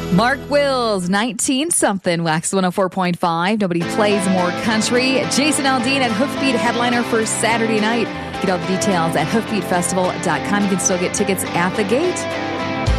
Mark Wills, 19-something, Wax 104.5. Nobody plays more country. Jason Aldean at Hoofbeat headliner for Saturday night. Get all the details at hoofbeatfestival.com. You can still get tickets at the gate.